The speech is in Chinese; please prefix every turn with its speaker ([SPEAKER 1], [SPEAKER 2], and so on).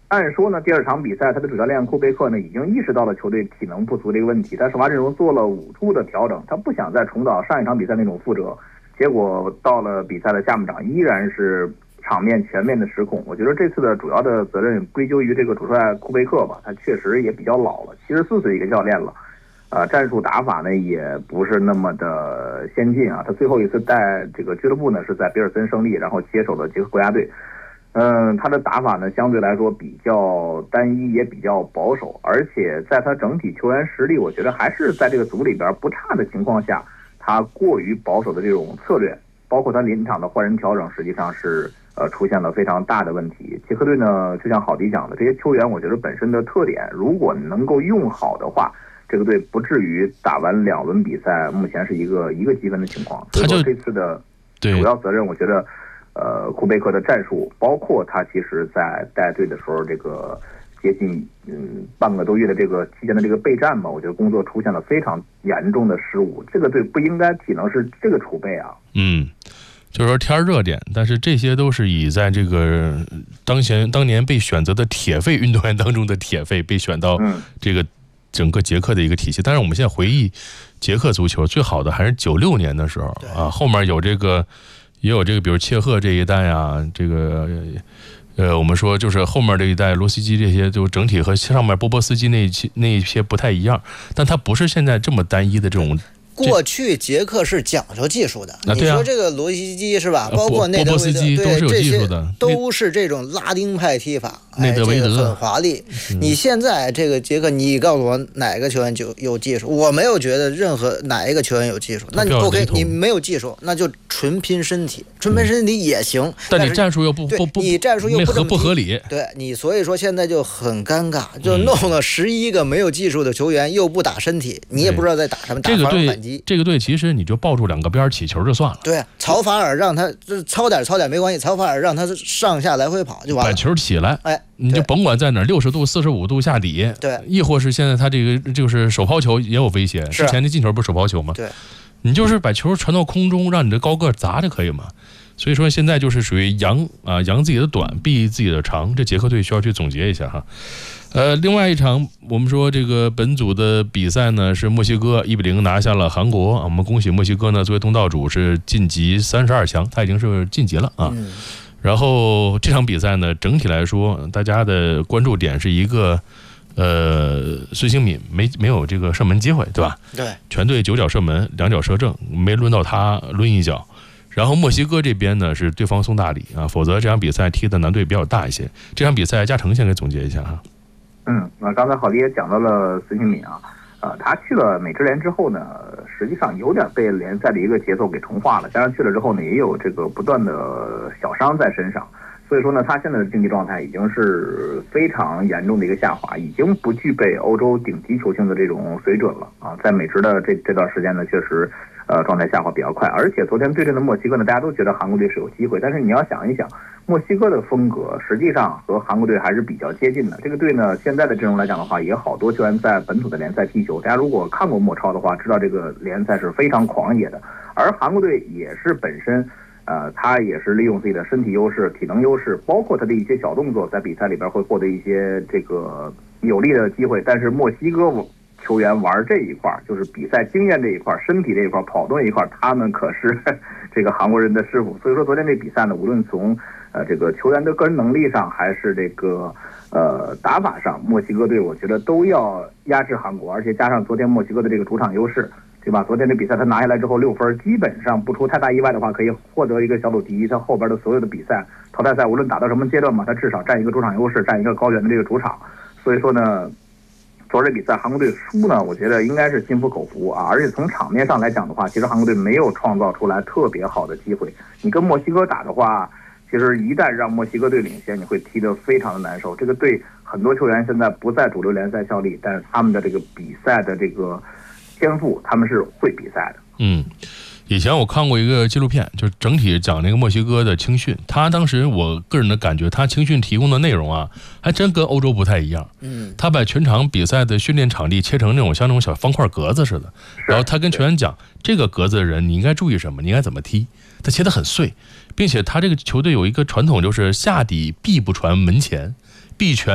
[SPEAKER 1] 按说呢，第二场比赛他的主教练库贝克呢已经意识到了球队体能不足这个问题，他首发阵容做了5处的调整，他不想再重蹈上一场比赛那种覆辙，结果到了比赛的下半场依然是场面全面的失控。我觉得这次的主要的责任归咎于这个主帅库贝克吧，他确实也比较老了，74岁一个教练了，战术打法呢也不是那么的先进啊。他最后一次带这个俱乐部呢是在比尔森胜利，然后接手了捷克国家队。他的打法呢相对来说比较单一，也比较保守，而且在他整体球员实力，我觉得还是在这个组里边不差的情况下，他过于保守的这种策略，包括他临场的换人调整，实际上是出现了非常大的问题。捷克队呢，就像郝迪讲的，这些球员我觉得本身的特点，如果能够用好的话，这个队不至于打完2轮比赛，目前是一个积分的情况。所以说这次的主要责任，我觉得。库贝克的战术，包括他其实在带队的时候，这个接近半个多月的这个期间的这个备战吧，我觉得工作出现了非常严重的失误。这个队不应该体能是这个储备啊。
[SPEAKER 2] 就是说天热点，但是这些都是以在这个当年被选择的铁肺运动员当中的铁肺被选到这个整个捷克的一个体系。但是我们现在回忆捷克足球最好的还是96年的时候啊，后面有这个。也有这个，比如切赫这一代啊，这个我们说就是后面这一代罗斯基这些，就整体和上面波波斯基那一些不太一样，但它不是现在这么单一的这种。
[SPEAKER 3] 过去捷克是讲究技术的，你说这个罗西基是吧？包括内德维德，
[SPEAKER 2] 波波斯基都是有技术的，
[SPEAKER 3] 都是这种拉丁派踢法，
[SPEAKER 2] 内德维德
[SPEAKER 3] 很华丽。你现在这个捷克，你告诉我哪个球员就有技术？我没有觉得任何哪一个球员有技术。那你 OK， 你没有技术，那就纯拼身体，纯拼身体也行。
[SPEAKER 2] 但你战术又
[SPEAKER 3] 你战术又
[SPEAKER 2] 不合理。
[SPEAKER 3] 对你，所以说现在就很尴尬，就弄了11个没有技术的球员，又不打身体，你也不知道在打什么，打防守反击。
[SPEAKER 2] 这个队其实你就抱住2个边起球就算了。
[SPEAKER 3] 对，曹法尔让他操点没关系，曹法尔让他上下来回跑就完了。
[SPEAKER 2] 把球起来，你就甭管在哪，60度、45度下底，
[SPEAKER 3] 对，
[SPEAKER 2] 亦或是现在他这个就是手抛球也有威胁，之前的进球不是手抛球吗？
[SPEAKER 3] 对，
[SPEAKER 2] 你就是把球传到空中，让你的高个砸就可以嘛。所以说现在就是属于扬自己的短，避自己的长，这捷克队需要去总结一下哈。另外一场我们说这个本组的比赛呢是墨西哥1-0拿下了韩国，我们恭喜墨西哥呢作为东道主是晋级32强，他已经是晋级了啊。然后这场比赛呢整体来说大家的关注点是一个孙兴敏没有这个射门机会，对吧？
[SPEAKER 3] 对，
[SPEAKER 2] 全队9脚射门2脚射正，没轮到他抡一脚。然后墨西哥这边呢是对方送大礼啊，否则这场比赛踢的难度比较大一些。这场比赛嘉诚先给总结一下哈。
[SPEAKER 1] 刚才郝迪也讲到了孙兴敏啊，他去了美职联之后呢，实际上有点被联赛的一个节奏给同化了，加上去了之后呢，也有这个不断的小伤在身上，所以说呢，他现在的竞技状态已经是非常严重的一个下滑，已经不具备欧洲顶级球星的这种水准了啊。在美职的这段时间呢，确实状态下滑比较快，而且昨天对阵的墨西哥呢，大家都觉得韩国队是有机会，但是你要想一想，墨西哥的风格实际上和韩国队还是比较接近的。这个队呢，现在的阵容来讲的话，也好多球员在本土的联赛踢球，大家如果看过墨超的话，知道这个联赛是非常狂野的。而韩国队也是本身，他也是利用自己的身体优势、体能优势，包括他的一些小动作，在比赛里边会获得一些这个有利的机会。但是墨西哥球员玩这一块，就是比赛经验这一块、身体这一块、跑动一块，他们可是这个韩国人的师傅。所以说昨天这比赛呢，无论从这个球员的个人能力上，还是这个打法上，墨西哥队我觉得都要压制韩国，而且加上昨天墨西哥的这个主场优势，对吧？昨天这比赛他拿下来之后6分，基本上不出太大意外的话，可以获得一个小组第一。他后边的所有的比赛淘汰赛无论打到什么阶段嘛，他至少占一个主场优势，占一个高原的这个主场。所以说呢，昨儿这比赛韩国队输呢，我觉得应该是心服口服啊。而且从场面上来讲的话，其实韩国队没有创造出来特别好的机会。你跟墨西哥打的话，其实一旦让墨西哥队领先，你会踢得非常的难受。这个队很多球员现在不在主流联赛效力，但是他们的这个比赛的这个天赋，他们是会比赛的。
[SPEAKER 2] 以前我看过一个纪录片，就整体讲那个墨西哥的青训，他当时我个人的感觉，他青训提供的内容啊，还真跟欧洲不太一样。他把全场比赛的训练场地切成那种像那种小方块格子似的，然后他跟球员讲，这个格子的人你应该注意什么，你应该怎么踢，他切得很碎，并且他这个球队有一个传统，就是下底必不传门前，必传